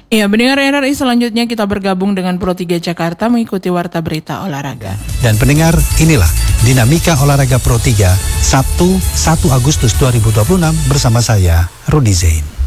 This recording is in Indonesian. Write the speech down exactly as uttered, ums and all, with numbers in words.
Ya, pendengar R R I, selanjutnya kita bergabung dengan Pro tiga Jakarta mengikuti Warta Berita Olahraga. Dan pendengar, inilah Dinamika Olahraga Pro tiga Sabtu satu Agustus dua ribu dua puluh enam bersama saya, Rudi Zain.